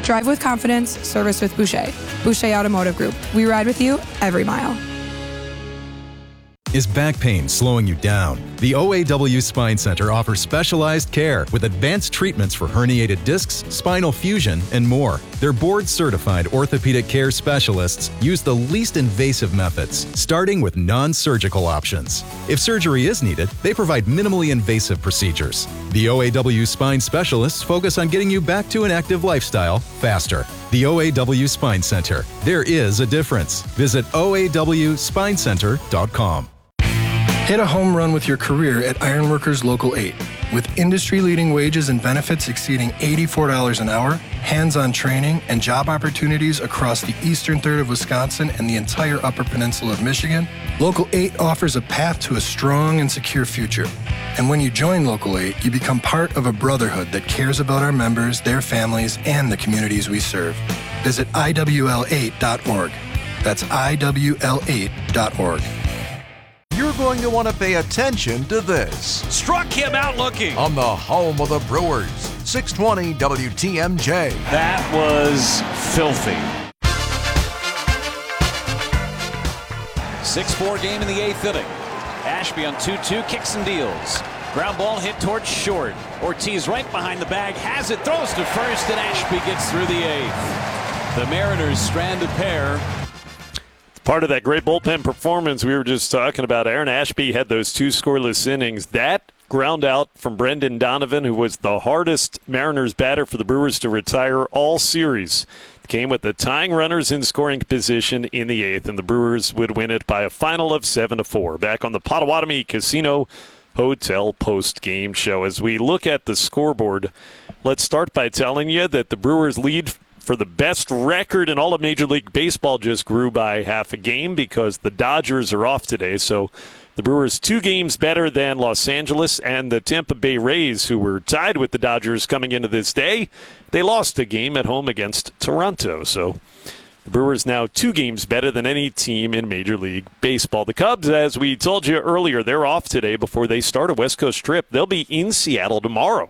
Drive with confidence, service with Boucher. Boucher Automotive Group. We ride with you every mile. Is back pain slowing you down? The OAW Spine Center offers specialized care with advanced treatments for herniated discs, spinal fusion, and more. Their board-certified orthopedic care specialists use the least invasive methods, starting with non-surgical options. If surgery is needed, they provide minimally invasive procedures. The OAW Spine specialists focus on getting you back to an active lifestyle faster. The OAW Spine Center. There is a difference. Visit oawspinecenter.com. Hit a home run with your career at Ironworkers Local 8. With industry-leading wages and benefits exceeding $84 an hour, hands-on training, and job opportunities across the eastern third of Wisconsin and the entire Upper Peninsula of Michigan, Local 8 offers a path to a strong and secure future. And when you join Local 8, you become part of a brotherhood that cares about our members, their families, and the communities we serve. Visit IWL8.org. That's IWL8.org. You're going to want to pay attention to this. Struck him out looking. On the home of the Brewers, 620 WTMJ. That was filthy. 6-4 game in the 8th inning. Ashby on 2-2, kicks and deals. Ground ball hit towards short. Ortiz right behind the bag, has it, throws to first, and Ashby gets through the 8th. The Mariners strand a pair. Part of that great bullpen performance we were just talking about, Aaron Ashby had those 2 scoreless innings. That ground out from Brendan Donovan, who was the hardest Mariners batter for the Brewers to retire all series, came with the tying runners in scoring position in the 8th, and the Brewers would win it by a final of 7-4. Back on the Potawatomi Casino Hotel post-game show. As we look at the scoreboard, let's start by telling you that the Brewers lead for the best record in all of Major League Baseball just grew by half a game because the Dodgers are off today. So the Brewers 2 games better than Los Angeles and the Tampa Bay Rays, who were tied with the Dodgers coming into this day. They lost a game at home against Toronto. So the Brewers now 2 games better than any team in Major League Baseball. The Cubs, as we told you earlier, they're off today before they start a West Coast trip. They'll be in Seattle tomorrow.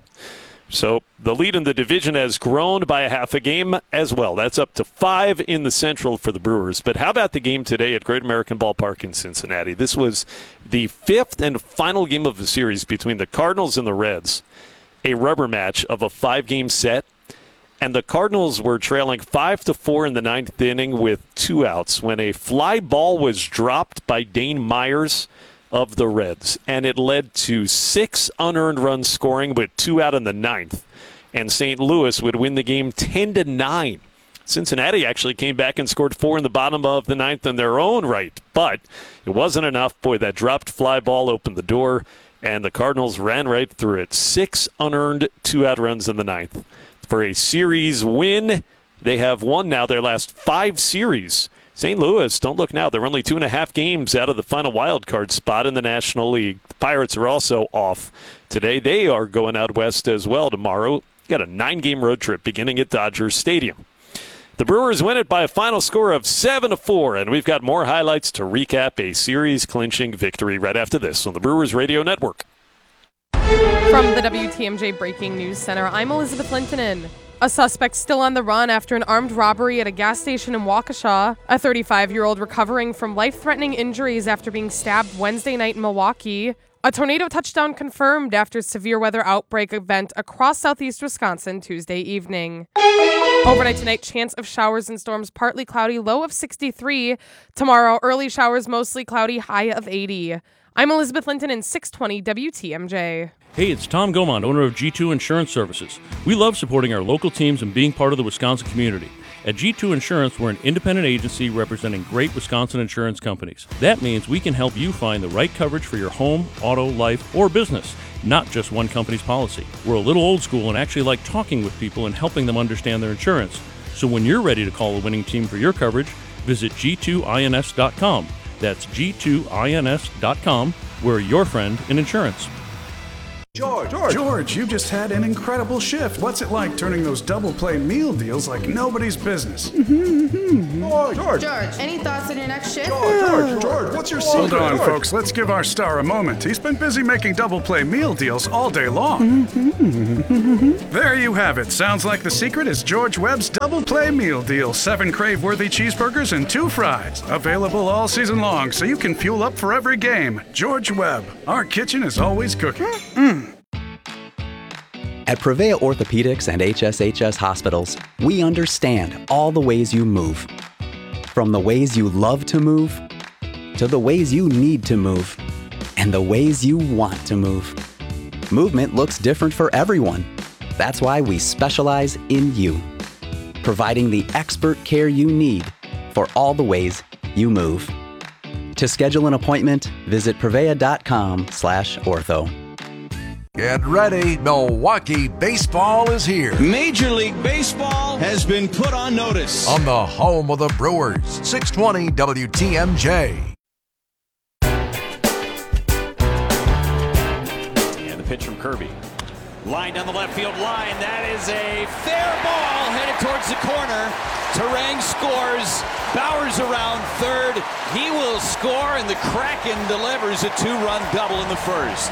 So the lead in the division has grown by a half a game as well. That's up to 5 in the Central for the Brewers. But how about the game today at Great American Ballpark in Cincinnati? This was the 5th and final game of the series between the Cardinals and the Reds, a rubber match of a 5-game set. And the Cardinals were trailing 5-4 in the 9th inning with 2 outs when a fly ball was dropped by Dane Myers of the Reds, and it led to 6 unearned runs scoring with 2 out in the 9th, and St. Louis would win the game 10-9. Cincinnati actually came back and scored 4 in the bottom of the 9th in their own right, but it wasn't enough. Boy, that dropped fly ball opened the door, and the Cardinals ran right through it. 6 unearned 2-out runs in the 9th. For a series win, they have won now their last 5 series. St. Louis, don't look now. They're only 2.5 games out of the final wild card spot in the National League. The Pirates are also off today. They are going out west as well tomorrow. Got a 9-game road trip beginning at Dodger Stadium. The Brewers win it by a final score of 7-4, and we've got more highlights to recap a series-clinching victory right after this on the Brewers Radio Network. From the WTMJ Breaking News Center, I'm Elizabeth Lintonen. A suspect still on the run after an armed robbery at a gas station in Waukesha. A 35-year-old recovering from life-threatening injuries after being stabbed Wednesday night in Milwaukee. A tornado touchdown confirmed after severe weather outbreak event across southeast Wisconsin Tuesday evening. Overnight tonight, chance of showers and storms, partly cloudy, low of 63. Tomorrow, early showers, mostly cloudy, high of 80. I'm Elizabeth Linton in 620 WTMJ. Hey, it's Tom Gomond, owner of G2 Insurance Services. We love supporting our local teams and being part of the Wisconsin community. At G2 Insurance, we're an independent agency representing great Wisconsin insurance companies. That means we can help you find the right coverage for your home, auto, life, or business, not just one company's policy. We're a little old school and actually like talking with people and helping them understand their insurance. So when you're ready to call a winning team for your coverage, visit g2ins.com. That's g2ins.com. We're your friend in insurance. George, you just had an incredible shift. What's it like turning those double play meal deals like nobody's business? George, any thoughts on your next shift? George, what's your secret? Hold on, folks. Let's give our star a moment. He's been busy making double play meal deals all day long. There you have it. Sounds like the secret is George Webb's double play meal deal. 7 crave-worthy cheeseburgers and 2 fries. Available all season long, so you can fuel up for every game. George Webb. Our kitchen is always cooking. At Prevea Orthopedics and HSHS Hospitals, we understand all the ways you move. From the ways you love to move, to the ways you need to move, and the ways you want to move. Movement looks different for everyone. That's why we specialize in you, providing the expert care you need for all the ways you move. To schedule an appointment, visit prevea.com/ortho. Get ready, Milwaukee baseball is here. Major League Baseball has been put on notice. On the home of the Brewers, 620 WTMJ. And the pitch from Kirby. Line down the left field line. That is a fair ball headed towards the corner. Terang scores. Bowers around third. He will score, and the Kraken delivers a 2-run double in the first.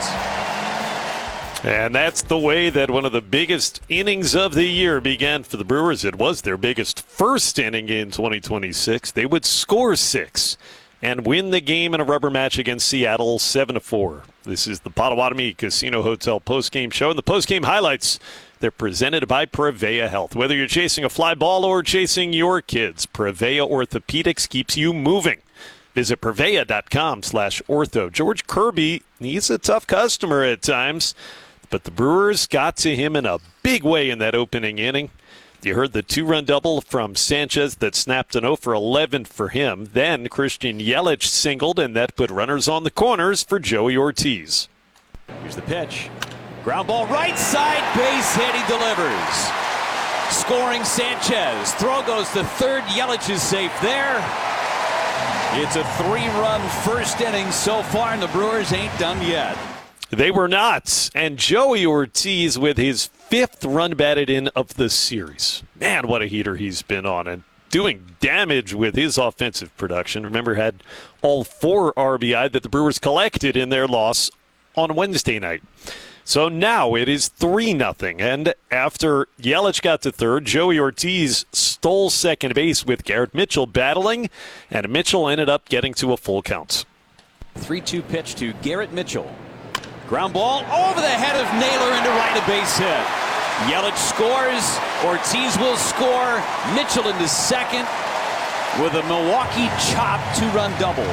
And that's the way that one of the biggest innings of the year began for the Brewers. It was their biggest first inning in 2026. They would score 6 and win the game in a rubber match against Seattle 7-4. This is the Potawatomi Casino Hotel postgame show, and the postgame highlights, they're presented by Prevea Health. Whether you're chasing a fly ball or chasing your kids, Prevea Orthopedics keeps you moving. Visit Prevea.com/ortho. George Kirby, he's a tough customer at times, but the Brewers got to him in a big way in that opening inning. You heard the 2-run double from Sanchez that snapped an 0 for 11 for him. Then Christian Yelich singled, and that put runners on the corners for Joey Ortiz. Here's the pitch. Ground ball right side, base hit, he delivers. Scoring Sanchez. Throw goes to third. Yelich is safe there. It's a 3-run first inning so far, and the Brewers ain't done yet. They were not. And Joey Ortiz with his 5th run batted in of the series. Man, what a heater he's been on, and doing damage with his offensive production. Remember, had all 4 RBI that the Brewers collected in their loss on Wednesday night. So now it is 3-0. And after Yelich got to third, Joey Ortiz stole second base with Garrett Mitchell battling, and Mitchell ended up getting to a full count. 3-2 pitch to Garrett Mitchell. Ground ball over the head of Naylor into right, a base hit. Yelich scores. Ortiz will score. Mitchell into second with a Milwaukee chop 2-run double.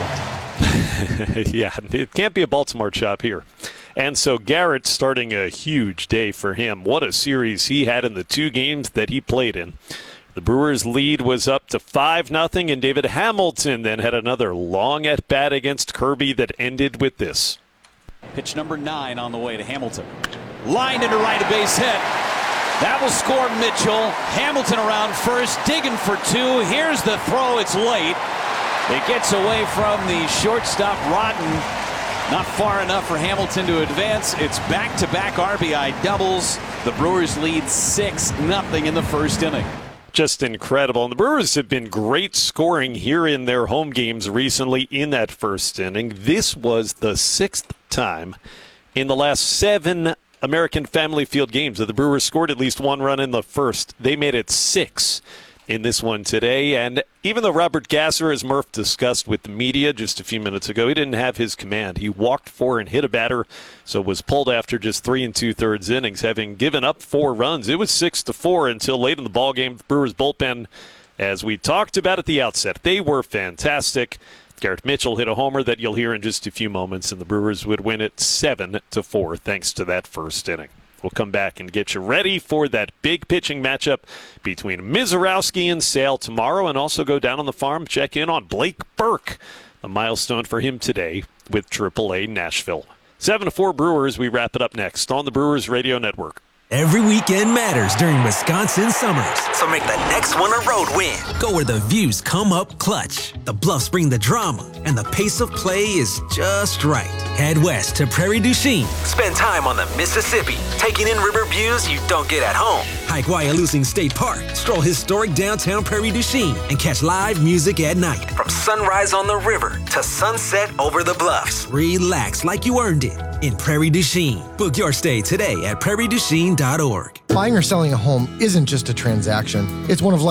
Yeah, it can't be a Baltimore chop here. And so Garrett starting a huge day for him. What a series he had in the 2 games that he played in. The Brewers' lead was up to 5-0, and David Hamilton then had another long at-bat against Kirby that ended with this. Pitch number 9 on the way to Hamilton. Lined into right, a base hit. That will score Mitchell. Hamilton around first, digging for 2. Here's the throw. It's late. It gets away from the shortstop, Rodden. Not far enough for Hamilton to advance. It's back-to-back RBI doubles. The Brewers lead 6-0 in the first inning. Just incredible. And the Brewers have been great scoring here in their home games recently in that first inning. This was the 6th time in the last 7 American Family Field games that the Brewers scored at least 1 run in the first. They made it 6 in this one today. And even though Robert Gasser, as Murph discussed with the media just a few minutes ago, he didn't have his command. He walked 4 and hit a batter, so was pulled after just 3 2/3 innings, having given up 4 runs. It was 6-4 until late in the ballgame. The Brewers bullpen, as we talked about at the outset, they were fantastic. Garrett Mitchell hit a homer that you'll hear in just a few moments, and the Brewers would win it 7-4 thanks to that first inning. We'll come back and get you ready for that big pitching matchup between Mizorowski and Sale tomorrow, and also go down on the farm, check in on Blake Burke, a milestone for him today with AAA Nashville. 7-4 Brewers. We wrap it up next on the Brewers Radio Network. Every weekend matters during Wisconsin summers, so make the next one a road win. Go where the views come up clutch, the bluffs bring the drama, and the pace of play is just right. Head west to Prairie du Chien. Spend time on the Mississippi, taking in river views you don't get at home. Hike Wyalusing State Park, stroll historic downtown Prairie du Chien, and catch live music at night. From sunrise on the river to sunset over the bluffs. Relax like you earned it in Prairie du Chien. Book your stay today at prairieduchien.org. Buying or selling a home isn't just a transaction. It's one of life's